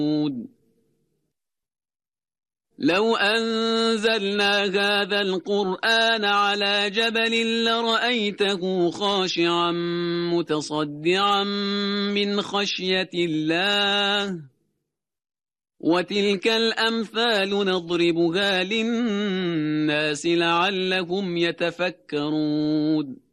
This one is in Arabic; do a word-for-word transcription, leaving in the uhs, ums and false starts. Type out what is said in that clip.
لو أنزلنا هذا القرآن على جبل لرأيته خاشعا متصدعا من خشية الله وتلك الأمثال نضربها للناس لعلهم يتفكرون